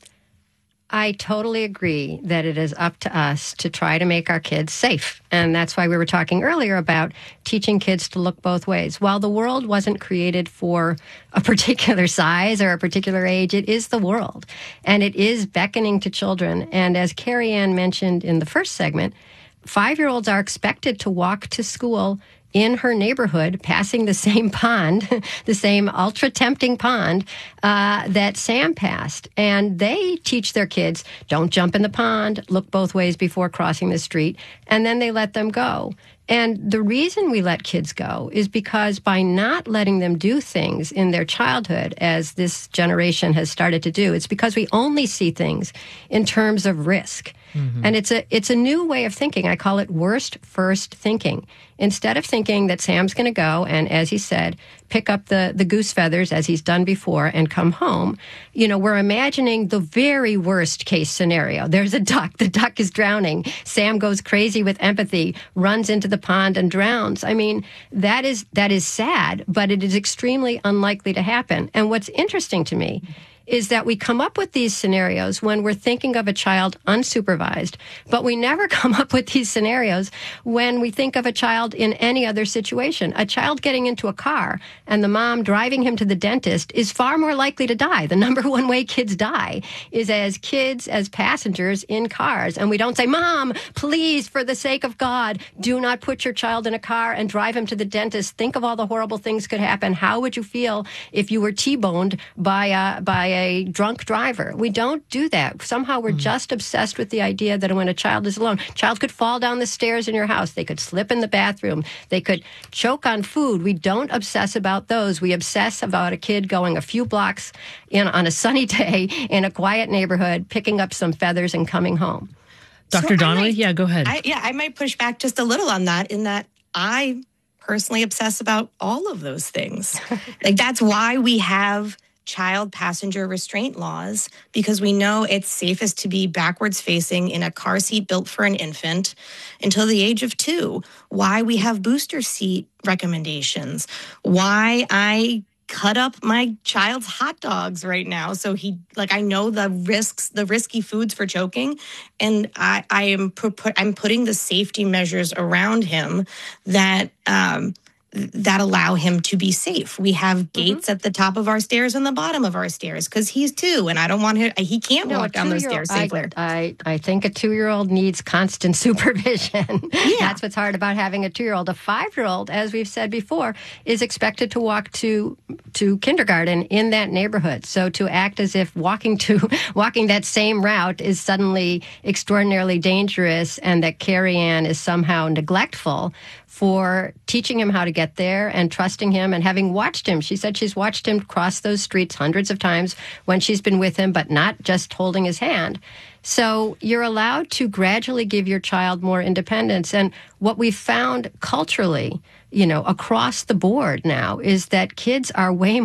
I totally agree that it is up to us to try to make our kids safe. And that's why we were talking earlier about teaching kids to look both ways. While the world wasn't created for a particular size or a particular age, it is the world. And it is beckoning to children. And as Carrie Ann mentioned in the first segment, 5-year-olds are expected to walk to school in her neighborhood, passing the same pond, the same ultra-tempting pond that Sam passed. And they teach their kids, don't jump in the pond, look both ways before crossing the street, and then they let them go. And the reason we let kids go is because by not letting them do things in their childhood, as this generation has started to do, it's because we only see things in terms of risk. Mm-hmm. And it's a new way of thinking. I call it worst first thinking. Instead of thinking that Sam's going to go and, as he said, pick up the goose feathers as he's done before and come home, we're imagining the very worst case scenario. There's a duck. The duck is drowning. Sam goes crazy with empathy, runs into the pond and drowns. I mean, that is sad, but it is extremely unlikely to happen. And what's interesting to me is that we come up with these scenarios when we're thinking of a child unsupervised, but we never come up with these scenarios when we think of a child in any other situation. A child getting into a car and the mom driving him to the dentist is far more likely to die. The number one way kids die is as passengers in cars. And we don't say, Mom, please, for the sake of God, do not put your child in a car and drive him to the dentist. Think of all the horrible things could happen. How would you feel if you were T-boned by a drunk driver. We don't do that. Somehow we're just obsessed with the idea that when a child is alone, child could fall down the stairs in your house. They could slip in the bathroom. They could choke on food. We don't obsess about those. We obsess about a kid going a few blocks on a sunny day in a quiet neighborhood, picking up some feathers and coming home. Dr. Donnelly? Yeah, go ahead. I might push back just a little on that, in that I personally obsess about all of those things. Like, that's why we have child passenger restraint laws, because we know it's safest to be backwards facing in a car seat built for an infant until the age of 2. Why we have booster seat recommendations. Why I cut up my child's hot dogs right now. So I know the risky foods for choking. And I'm putting the safety measures around him that allow him to be safe. We have gates at the top of our stairs and the bottom of our stairs because he's 2 and I don't want him, he can't walk down those stairs safely. I think a 2-year-old needs constant supervision. Yeah. That's what's hard about having a 2-year-old. A 5-year-old, as we've said before, is expected to walk to kindergarten in that neighborhood. So to act as if walking that same route is suddenly extraordinarily dangerous and that Carrie Ann is somehow neglectful for teaching him how to get there and trusting him and having watched him. She said she's watched him cross those streets hundreds of times when she's been with him, but not just holding his hand. So you're allowed to gradually give your child more independence. And what we've found culturally, across the board now is that kids are way